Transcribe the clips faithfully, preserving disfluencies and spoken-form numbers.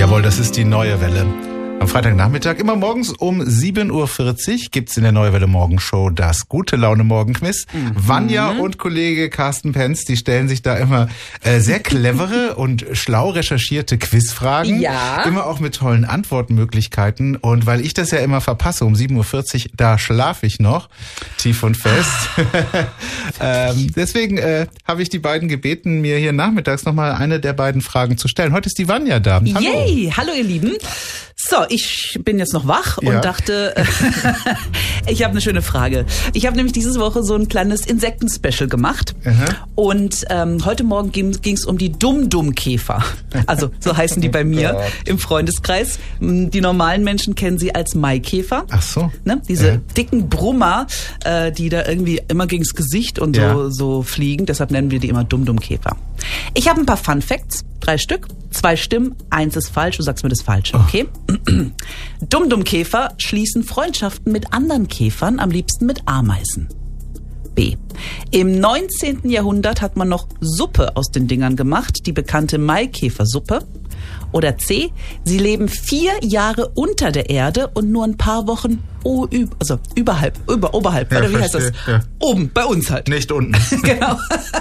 Jawohl, das ist die Neue Welle. Am Freitagnachmittag, immer morgens um sieben Uhr vierzig, gibt's in der Neue Welle Morgenshow das Gute-Laune-Morgen-Quiz. Mhm. Vanja und Kollege Carsten Penz, die stellen sich da immer äh, sehr clevere und schlau recherchierte Quizfragen. Ja. Immer auch mit tollen Antwortmöglichkeiten. Und weil ich das ja immer verpasse, um sieben Uhr vierzig, da schlafe ich noch, tief und fest. ähm, deswegen äh, habe ich die beiden gebeten, mir hier nachmittags nochmal eine der beiden Fragen zu stellen. Heute ist die Vanja da. Hallo. Yay, hallo ihr Lieben. So, ich bin jetzt noch wach und ja. dachte, ich habe eine schöne Frage. Ich habe nämlich diese Woche so ein kleines Insekten-Special gemacht. Aha. Und ähm, heute Morgen ging es um die Dum-Dum-Käfer. Also so heißen die bei mir im Freundeskreis. Die normalen Menschen kennen sie als Maikäfer. Ach so. Ne? Diese ja. dicken Brummer, äh, die da irgendwie immer gegens Gesicht und ja. so, so fliegen. Deshalb nennen wir die immer Dum-Dum-Käfer. Ich habe ein paar Fun Facts, drei Stück, zwei stimmen, eins ist falsch, du sagst mir das Falsche, okay? Oh. Dum-Dum-Käfer schließen Freundschaften mit anderen Käfern, am liebsten mit Ameisen. B. Im neunzehnten Jahrhundert hat man noch Suppe aus den Dingern gemacht, die bekannte Maikäfersuppe. Oder C. Sie leben vier Jahre unter der Erde und nur ein paar Wochen oh, also überhalb, über, oberhalb, ja, oder wie verstehe, heißt das? Ja. Oben, bei uns halt. Nicht unten. Genau.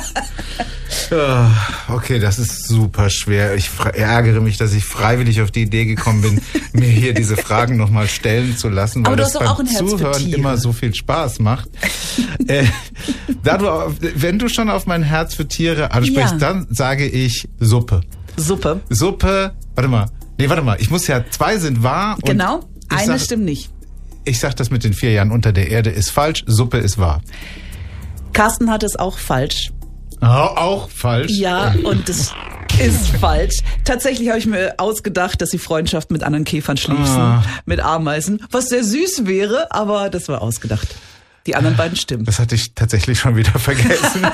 Okay, das ist super schwer. Ich ärgere mich, dass ich freiwillig auf die Idee gekommen bin, mir hier diese Fragen nochmal stellen zu lassen, weil Aber du das hast beim doch auch ein Herz Zuhören für Tiere. immer so viel Spaß macht. äh, da du, wenn du schon auf mein Herz für Tiere ansprichst, Ja. dann sage ich Suppe. Suppe. Suppe, warte mal. Nee, warte mal. Ich muss ja, zwei sind wahr. Und Genau, eine sag, stimmt nicht. Ich sag, das mit den vier Jahren unter der Erde ist falsch. Suppe ist wahr. Carsten hat es auch falsch. Oh, auch falsch? Ja, und das ist falsch. Tatsächlich habe ich mir ausgedacht, dass sie Freundschaft mit anderen Käfern schließen, Ah. mit Ameisen, was sehr süß wäre, aber das war ausgedacht. Die anderen beiden stimmen. Das hatte ich tatsächlich schon wieder vergessen.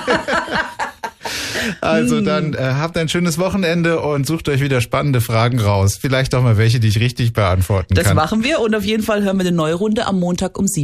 Also dann äh, habt ein schönes Wochenende und sucht euch wieder spannende Fragen raus. Vielleicht auch mal welche, die ich richtig beantworten Das kann. machen wir und auf jeden Fall hören wir eine neue Runde am Montag um sieben.